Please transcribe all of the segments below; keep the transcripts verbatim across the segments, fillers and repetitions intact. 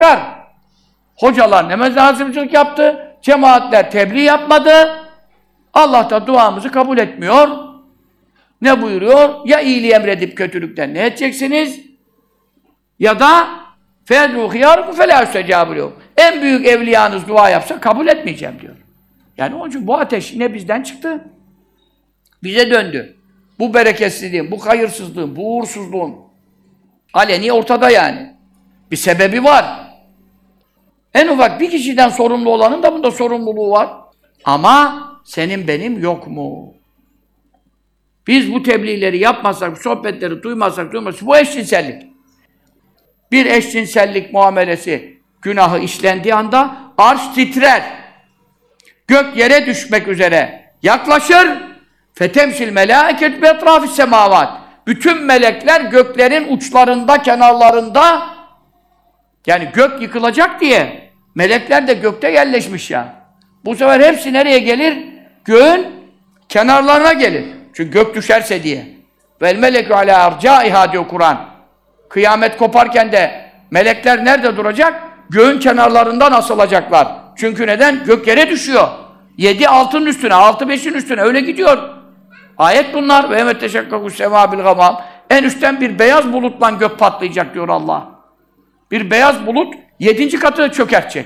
Hocalar namaz hazırlık yaptı, cemaatler tebliğ yapmadı. Allah da duamızı kabul etmiyor. Ne buyuruyor? Ya iyiliği emredip kötülükten ne edeceksiniz? Ya da فَاَدْرُوا خِيَارُكُمْ فَلَا اُسْتَجَابُ. En büyük evliyanız dua yapsa kabul etmeyeceğim diyor. Yani onun için bu ateş yine bizden çıktı. Bize döndü. Bu bereketsizliğin, bu hayırsızlığın, bu uğursuzluğun aleni ortada yani. Bir sebebi var. En ufak bir kişiden sorumlu olanın da bunda sorumluluğu var. Ama senin benim yok mu? Biz bu tebliğleri yapmazsak, bu sohbetleri duymazsak, duymazsak, bu eşcinsellik. Bir eşcinsellik muamelesi günahı işlendiği anda arş titrer. Gök yere düşmek üzere yaklaşır. Fetemşil melâiket bi etrâfis semâvât. Bütün melekler göklerin uçlarında, kenarlarında, yani gök yıkılacak diye melekler de gökte yerleşmiş ya. Bu sefer hepsi nereye gelir? Göğün kenarlarına gelir. Çünkü gök düşerse diye. Vel melekû alâ arcâihâ diyor Kur'an. Kıyamet koparken de melekler nerede duracak? Göğün kenarlarından asılacaklar. Çünkü neden? Gök yere düşüyor. Yedi altının üstüne, altı beşin üstüne öyle gidiyor. Ayet bunlar. Ve emet teşekkakus semâ bil gamâm. En üstten bir beyaz bulutla gök patlayacak diyor Allah. Bir beyaz bulut yedinci katı çökertecek.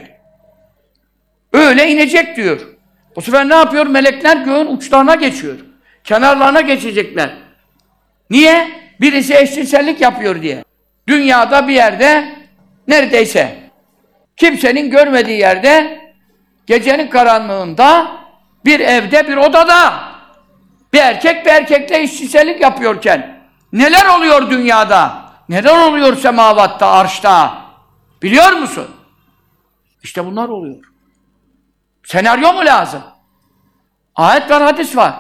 Öyle inecek diyor. Bu sefer ne yapıyor? Melekler göğün uçlarına geçiyor. Kenarlarına geçecekler. Niye? Birisi eşcinsellik yapıyor diye. Dünyada bir yerde, neredeyse kimsenin görmediği yerde, gecenin karanlığında, bir evde, bir odada bir erkek bir erkekle eşcinsellik yapıyorken neler oluyor dünyada? Neler oluyor semavatta, arşta? Biliyor musun? İşte bunlar oluyor. Senaryo mu lazım? Ayet var, hadis var.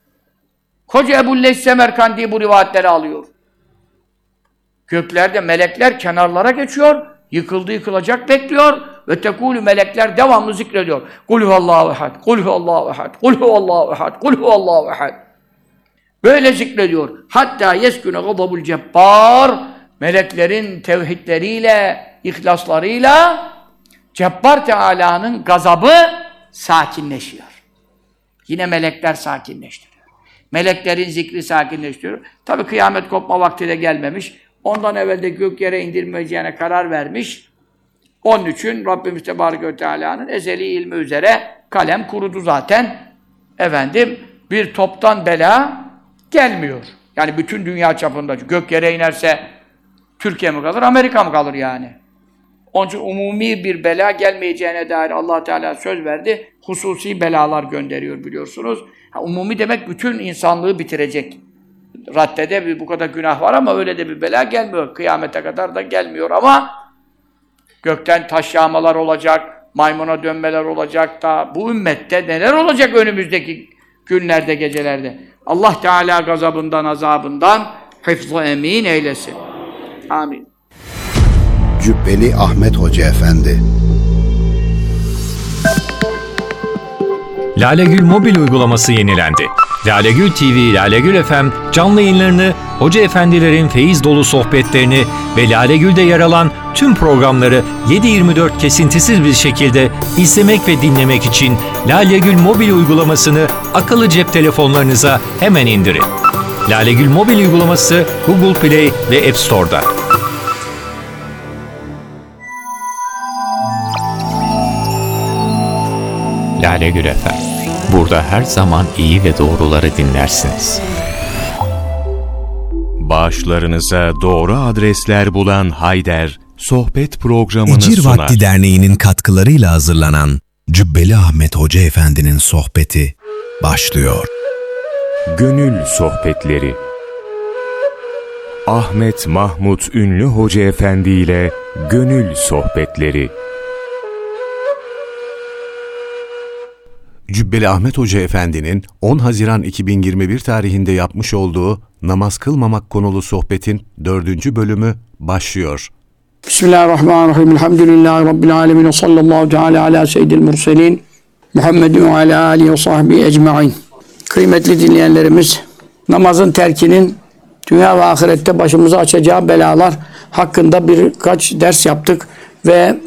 Koca Ebu'l-Leys Semerkandi bu rivayetleri alıyor. Göklerde melekler kenarlara geçiyor, yıkıldı yıkılacak bekliyor ve tekûlü melekler devamlı zikrediyor. Kul huvallahu ehad, kul huvallahu ehad, kul huvallahu ehad, kul huvallahu ehad. Böyle zikrediyor. Hatta yeskûne gazabul cebbar, meleklerin tevhidleriyle, ihlaslarıyla Cebbar Teala'nın gazabı sakinleşiyor. Yine melekler sakinleştiriyor. Meleklerin zikri sakinleştiriyor. Tabi kıyamet kopma vakti de gelmemiş. Ondan evvel de gök yere indirmeyeceğine karar vermiş. Onun için Rabbimiz Tebareke ve Teala'nın ezeli ilmi üzere kalem kurudu zaten. Efendim bir toptan bela gelmiyor. Yani bütün dünya çapında. Gök yere inerse Türkiye mi kalır, Amerika mı kalır yani? Onun için umumi bir bela gelmeyeceğine dair Allah Teala söz verdi. Hususi belalar gönderiyor biliyorsunuz. Ha, umumi demek bütün insanlığı bitirecek. Raddede bir, bu kadar günah var ama öyle de bir bela gelmiyor. Kıyamete kadar da gelmiyor ama gökten taş yağmalar olacak, maymuna dönmeler olacak da bu ümmette neler olacak önümüzdeki günlerde, gecelerde. Allah Teala gazabından, azabından hıfz-ı emin eylesin. Amin. Cübbeli Ahmet Hoca Efendi. Lalegül mobil uygulaması yenilendi. Lalegül T V, Lalegül F M canlı yayınlarını, hoca efendilerin feyiz dolu sohbetlerini ve Lalegül'de yer alan tüm programları yedi yirmi dört kesintisiz bir şekilde izlemek ve dinlemek için Lalegül mobil uygulamasını akıllı cep telefonlarınıza hemen indirin. Lalegül mobil uygulaması Google Play ve App Store'da. Lalegül F M. Burada her zaman iyi ve doğruları dinlersiniz. Bağışlarınıza doğru adresler bulan Hayder, sohbet programını Ecir sunar. Vakti Derneği'nin katkılarıyla hazırlanan Cübbeli Ahmet Hoca Efendi'nin sohbeti başlıyor. Gönül Sohbetleri. Ahmet Mahmut Ünlü Hoca Efendi ile Gönül Sohbetleri. Cübbeli Ahmet Hoca Efendi'nin on Haziran iki bin yirmi bir tarihinde yapmış olduğu namaz kılmamak konulu sohbetin dördüncü bölümü başlıyor. Bismillahirrahmanirrahim. Elhamdülillahi Rabbil alemin. Sallallahu teala ala seyyidil murselin. Muhammedin ve ala alihi ve sahbihi ecma'in. Kıymetli dinleyenlerimiz, namazın terkinin dünya ve ahirette başımıza açacağı belalar hakkında birkaç ders yaptık ve